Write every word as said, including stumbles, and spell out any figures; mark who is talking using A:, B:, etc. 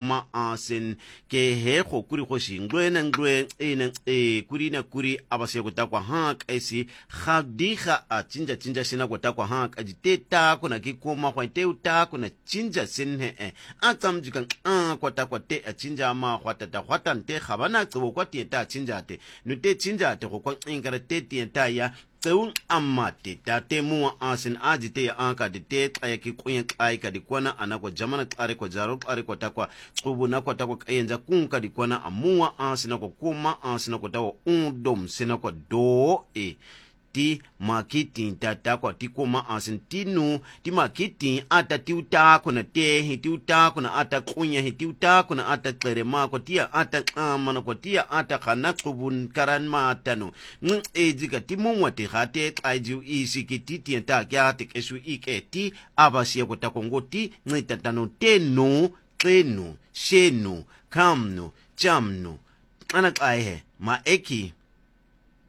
A: koma asin ke he go kuri go shingwena ngwe ene e kuri na kuri abase go takwa hak esi khadiga a chinja chinja sina go takwa hak a diteta kuna ki koma go teuta kuna chinja sinhe e a tsamjika a go takwa te a chinja ma go tata go tante gabana tso go teta chinja te no te chinja te go kwa ingara te teta ya tseun amate tate mu asin ajite ya anka de te tsaya ki kuyen kai ka di kwana anako jamana tsare ko jaro tsare ko takwa tsubu na ko takwa kayenja kunka di kwana amuwa asina ko kuma asina ko tawo undom sina ko do e ti marketing tata ko ti kuma asin tinu ti marketing ata ti uta ko na te hi ti uta ko na ata kunya hi ti uta ko na ata klere ma ko tia ata amana ko tia ata kana kubun karan ma tanu ng ejika ti mumwa ti hate aiju isi ki ti ti ta kya te kesu ike ti abasi ko ta kongo ti ngita tanu tenu klenu shenu kamnu jamnu ana kai he ma eki